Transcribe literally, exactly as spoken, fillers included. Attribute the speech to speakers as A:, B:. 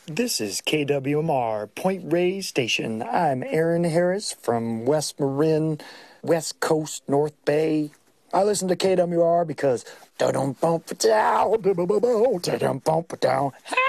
A: This is K W M R, Point Reyes Station. I'm Aaron Harris from West Marin, West Coast, North Bay. I listen to K W R because da-dum bump down, da-dum bump down.